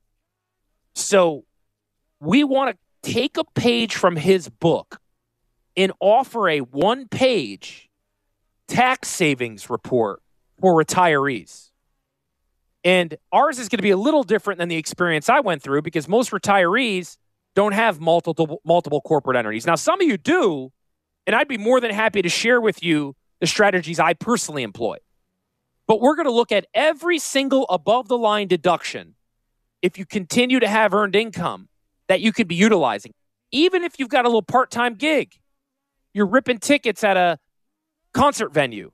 So we want to take a page from his book and offer a one-page tax savings report for retirees. And ours is going to be a little different than the experience I went through because most retirees don't have multiple multiple corporate entities. Now, some of you do, and I'd be more than happy to share with you the strategies I personally employ. But we're going to look at every single above-the-line deduction if you continue to have earned income that you could be utilizing. Even if you've got a little part-time gig, you're ripping tickets at a concert venue.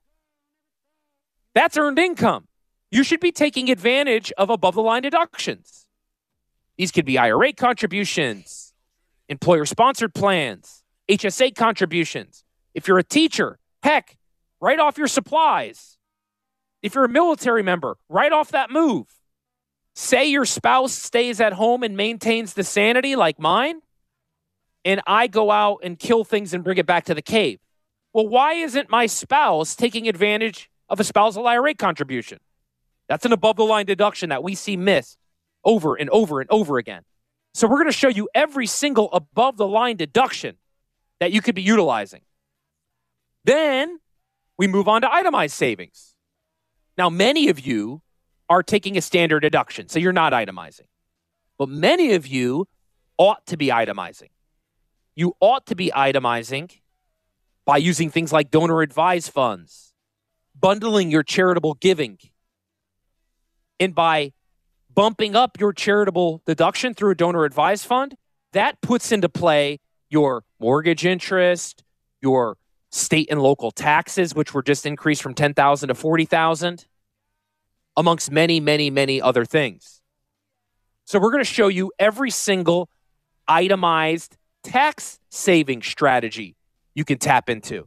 That's earned income. You should be taking advantage of above-the-line deductions. These could be I R A contributions, employer-sponsored plans, H S A contributions. If you're a teacher, heck, write off your supplies. If you're a military member, write off that move. Say your spouse stays at home and maintains the sanity like mine, and I go out and kill things and bring it back to the cave. Well, why isn't my spouse taking advantage of a spousal I R A contribution? That's an above-the-line deduction that we see missed over and over and over again. So we're going to show you every single above-the-line deduction that you could be utilizing. Then we move on to itemized savings. Now, many of you are taking a standard deduction, so you're not itemizing. But many of you ought to be itemizing. You ought to be itemizing by using things like donor-advised funds, bundling your charitable giving, and by bumping up your charitable deduction through a donor-advised fund, that puts into play your mortgage interest, your state and local taxes, which were just increased from ten thousand dollars to forty thousand dollars, amongst many, many, many other things. So we're going to show you every single itemized tax saving strategy you can tap into.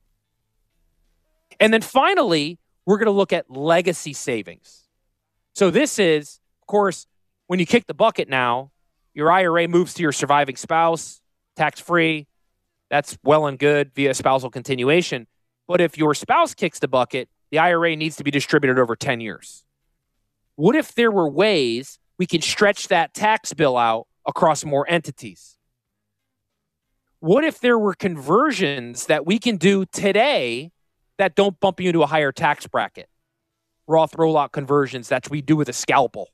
And then finally, we're going to look at legacy savings. So this is, of course, when you kick the bucket now, your I R A moves to your surviving spouse, tax-free. That's well and good via spousal continuation. But if your spouse kicks the bucket, the I R A needs to be distributed over ten years. What if there were ways we can stretch that tax bill out across more entities? What if there were conversions that we can do today that don't bump you into a higher tax bracket? Roth rollout conversions that we do with a scalpel.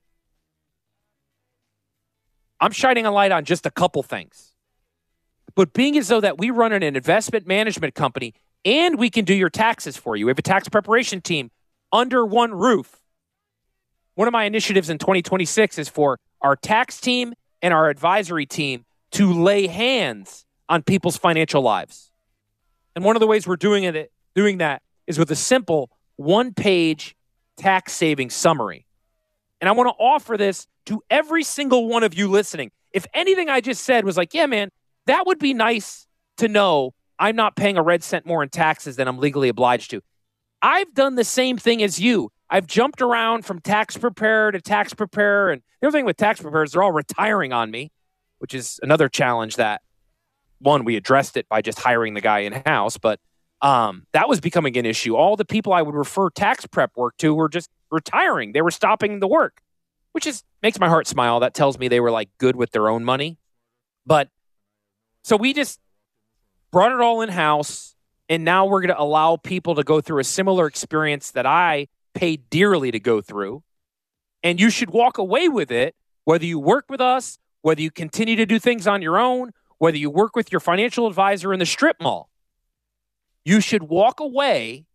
I'm shining a light on just a couple things. But being as though that we run an investment management company and we can do your taxes for you. We have a tax preparation team under one roof. One of my initiatives in twenty twenty-six is for our tax team and our advisory team to lay hands on people's financial lives. And one of the ways we're doing it, doing that is with a simple one-page tax savings summary. And I want to offer this to every single one of you listening. If anything I just said was like, yeah, man, that would be nice to know I'm not paying a red cent more in taxes than I'm legally obliged to. I've done the same thing as you. I've jumped around from tax preparer to tax preparer. And the other thing with tax preparers, they're all retiring on me, which is another challenge that, one, we addressed it by just hiring the guy in-house, but um, that was becoming an issue. All the people I would refer tax prep work to were just retiring. They were stopping the work, which is makes my heart smile. That tells me they were like good with their own money. But so we just brought it all in-house, and now we're going to allow people to go through a similar experience that I paid dearly to go through. And you should walk away with it, whether you work with us, whether you continue to do things on your own, whether you work with your financial advisor in the strip mall. You should walk away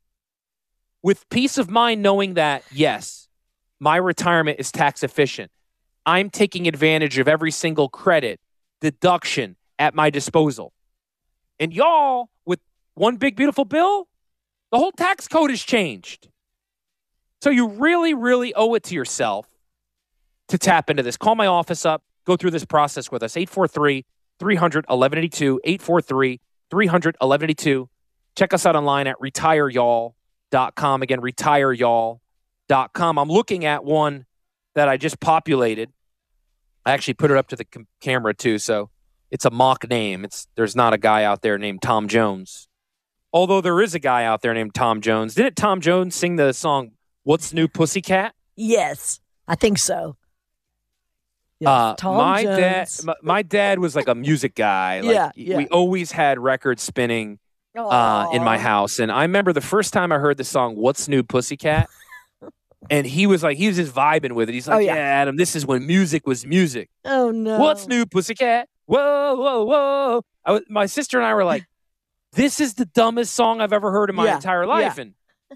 with peace of mind knowing that, yes, my retirement is tax efficient. I'm taking advantage of every single credit, deduction at my disposal. And y'all, with one big, beautiful bill, the whole tax code has changed. So you really, really owe it to yourself to tap into this. Call my office up. Go through this process with us. eight four three, three hundred, eleven eighty-two. eight four three, three hundred, eleven eighty-two. Check us out online at retire y'all dot com. Again, retire y'all dot com. I'm looking at one that I just populated. I actually put it up to the com- camera too, so it's a mock name. It's There's not a guy out there named Tom Jones. Although there is a guy out there named Tom Jones. Didn't Tom Jones sing the song, What's New Pussycat? Yes, I think so. Yes, uh, Tom my Jones. dad, my, my dad was like a music guy. Like, Yeah, yeah. We always had records spinning uh, in my house. And I remember the first time I heard the song, What's New Pussycat? And he was like, he was just vibing with it. He's like, Oh, yeah. yeah, Adam, this is when music was music. Oh, no. What's new, pussycat? Whoa, whoa, whoa. I was, my sister and I were like, this is the dumbest song I've ever heard in my Yeah, entire life. yeah. And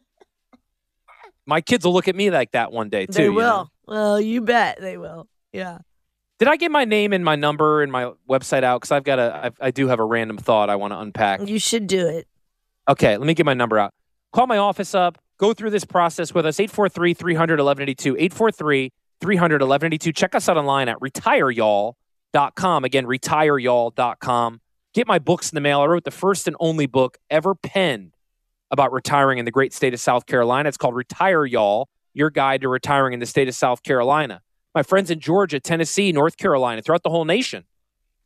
my kids will look at me like that one day, too. They you will. know? Well, you bet they will. Yeah. Did I get my name and my number and my website out? Because I've got a, I, I do have a random thought I want to unpack. You should do it. Okay, let me get my number out. Call my office up. Go through this process with us. eight four three, three hundred, eleven eighty-two. eight four three, three hundred, eleven eighty-two. Check us out online at retire y'all dot com. Again, retire y'all dot com. Get my books in the mail. I wrote the first and only book ever penned about retiring in the great state of South Carolina. It's called Retire Y'all, Your Guide to Retiring in the State of South Carolina. My friends in Georgia, Tennessee, North Carolina, throughout the whole nation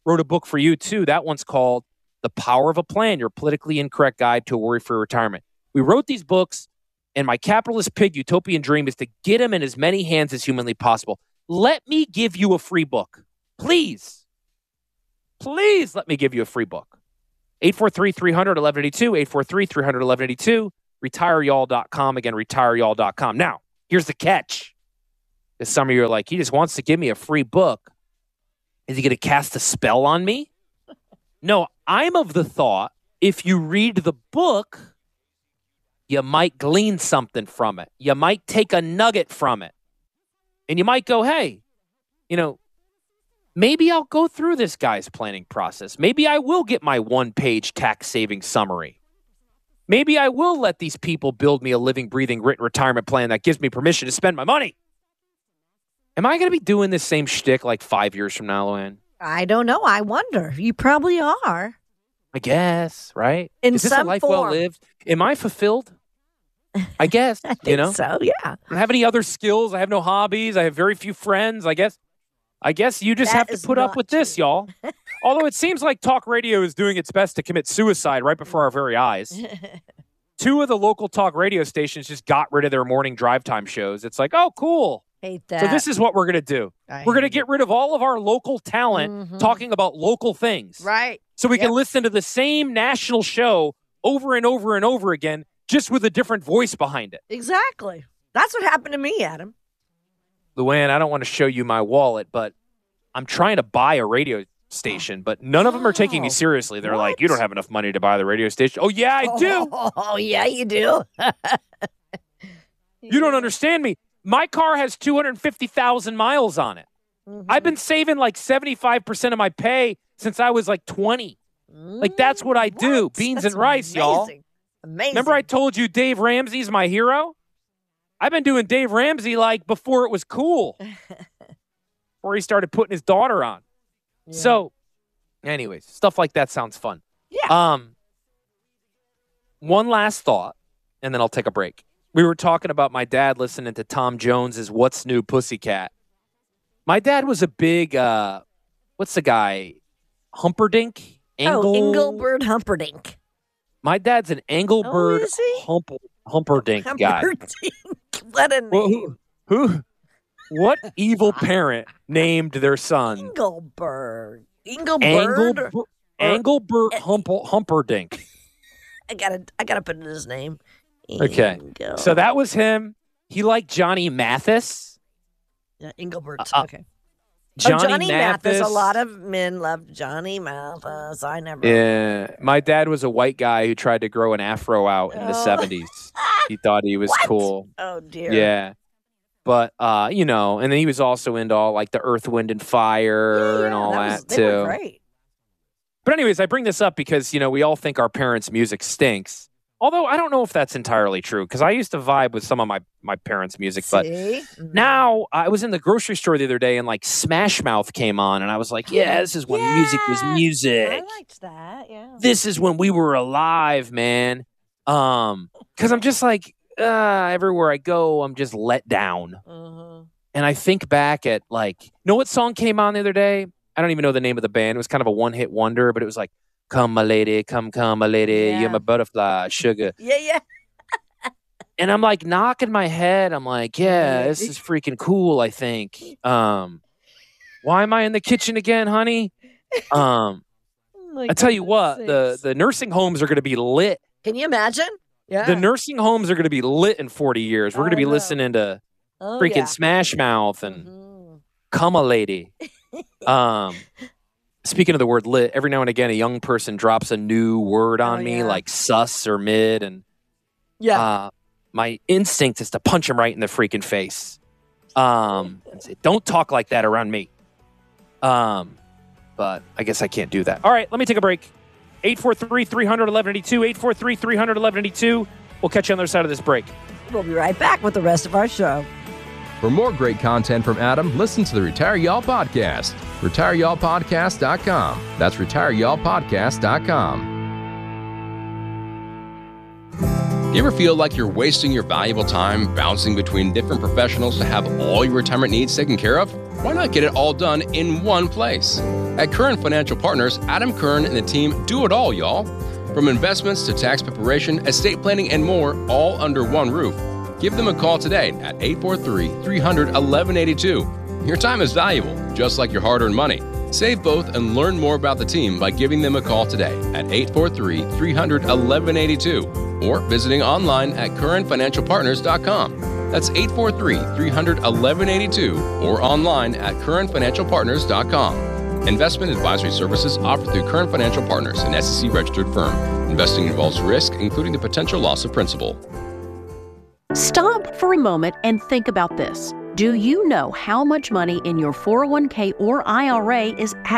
wrote a book for you, too. That one's called The Power of a Plan, Your Politically Incorrect Guide to a Worry-Free Retirement. We wrote these books, and my capitalist pig utopian dream is to get them in as many hands as humanly possible. Let me give you a free book. Please. Please let me give you a free book. eight four three, three hundred, eleven eighty-two, eight four three, three hundred, eleven eighty-two, retire y'all dot com. Again, retire y'all dot com. Now, here's the catch. Because some of you are like, he just wants to give me a free book. Is he going to cast a spell on me? No, I'm of the thought, if you read the book, you might glean something from it. You might take a nugget from it. And you might go, hey, you know, maybe I'll go through this guy's planning process. Maybe I will get my one-page tax-saving summary. Maybe I will let these people build me a living, breathing, written retirement plan that gives me permission to spend my money. Am I going to be doing this same shtick like five years from now, Luann? I don't know. I wonder. You probably are. I guess, right? In Is this some a life form. well lived? Am I fulfilled? I guess, I think you know? so, yeah. I don't have any other skills. I have no hobbies. I have very few friends. I guess I guess you just That have to is put up not with this, y'all. Although it seems like talk radio is doing its best to commit suicide right before our very eyes. Two of the local talk radio stations just got rid of their morning drive time shows. It's like, oh, cool. Hate that. So this is what we're going to do. I We're going to hate get rid of all of our local talent Mhm. talking about local things. Right. So we Yep. can listen to the same national show over and over and over again, just with a different voice behind it. Exactly. That's what happened to me, Adam. Luann, I don't want to show you my wallet, but I'm trying to buy a radio station, but none of them are taking me seriously. They're like, you don't have enough money to buy the radio station. Oh, yeah, I do. Oh, yeah, you do. You don't understand me. My car has two hundred fifty thousand miles on it. Mm-hmm. I've been saving like seventy-five percent of my pay since I was like twenty. Like, that's what I do. Beans That's and rice, y'all. amazing. Amazing. Remember I told you Dave Ramsey's my hero? I've been doing Dave Ramsey like before it was cool. Before he started putting his daughter on. So, anyways, stuff like that sounds fun. Yeah. Um, one last thought, and then I'll take a break. We were talking about my dad listening to Tom Jones's What's New Pussycat. My dad was a big, uh, what's the guy? Humperdinck? Angle- Oh, Engelbert Humperdinck. My dad's an Engelbert Oh, is he? Hump- Humperdinck guy. Humperdinck. What a name. Well, who, who, what evil parent named their son Engelbert. Engelbert. Engelbert, Engelbert Hump- Humperdinck? I gotta, I gotta put in his name. Okay, Engel- so that was him. He liked Johnny Mathis. Yeah, Engelbert. Uh, okay. Johnny, oh, Johnny Mathis. Mathis. A lot of men loved Johnny Mathis. I never. Yeah, my dad was a white guy who tried to grow an afro out in the Oh. seventies. He thought he was cool. Oh dear. Yeah. But, uh, you know, and then he was also into all like the Earth, Wind, and Fire and all that that, was, they too. were great. But anyways, I bring this up because, you know, we all think our parents' music stinks. Although I don't know if that's entirely true because I used to vibe with some of my, my parents' music. But See? now I was in the grocery store the other day and like Smash Mouth came on and I was like, yeah, this is when music was music. I liked that. Yeah. This is when we were alive, man. Um, because I'm just like, uh, everywhere I go, I'm just let down. Uh-huh. And I think back at like, you know what song came on the other day? I don't even know the name of the band. It was kind of a one hit wonder, but it was like, come my lady, come, come my lady, Yeah. you're my butterfly, sugar. Yeah, yeah. And I'm like knocking my head. I'm like, yeah, this is freaking cool, I think. Um, why am I in the kitchen again, honey? Um, I tell you what, the, the nursing homes are going to be lit. Can you imagine? Yeah. The nursing homes are going to be lit in forty years. We're going to I be know. listening to Oh, freaking yeah. Smash Mouth and Come a Lady. um, speaking of the word lit, every now and again, a young person drops a new word on Oh, me, yeah. like sus or mid, and Yeah. uh, my instinct is to punch him right in the freaking face. Um, and say, don't talk like that around me. Um, but I guess I can't do that. All right, let me take a break. eight four three, three hundred, eleven eighty-two, eight four three, three hundred, eleven eighty-two. We'll catch you on the other side of this break. We'll be right back with the rest of our show. For more great content from Adam, listen to the Retire Y'all podcast. retire y'all podcast dot com. That's retire y'all podcast dot com. Do you ever feel like you're wasting your valuable time bouncing between different professionals to have all your retirement needs taken care of? why not get it all done in one place? At Curran Financial Partners, Adam Curran and the team do it all, y'all. From investments to tax preparation, estate planning, and more, all under one roof. Give them a call today at eight four three, three hundred, eleven eighty-two. Your time is valuable, just like your hard-earned money. Save both and learn more about the team by giving them a call today at eight four three, three hundred, eleven eighty-two or visiting online at curran financial partners dot com. That's eight four three, three hundred, eleven eighty-two or online at curran financial partners dot com. Investment advisory services offered through Curran Financial Partners, an S E C-registered firm. Investing involves risk, including the potential loss of principal. Stop for a moment and think about this. Do you know how much money in your four oh one k or I R A is